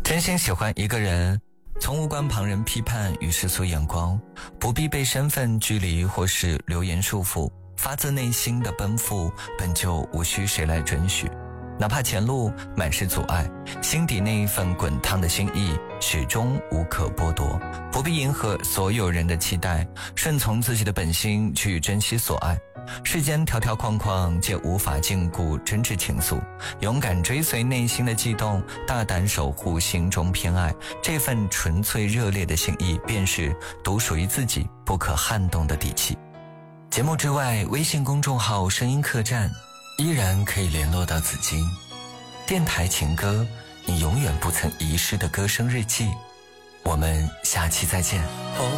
真心喜欢一个人，从无关旁人批判与世俗眼光，不必被身份距离或是流言束缚，发自内心的奔赴本就无需谁来准许。哪怕前路满是阻碍，心底那一份滚烫的心意始终无可剥夺。不必迎合所有人的期待，顺从自己的本心去珍惜所爱。世间条条框框皆无法禁锢真挚情愫，勇敢追随内心的悸动，大胆守护心中偏爱，这份纯粹热烈的心意便是独属于自己不可撼动的底气。节目之外，微信公众号声音客栈依然可以联络到紫金。电台情歌，你永远不曾遗失的歌声日记。我们下期再见。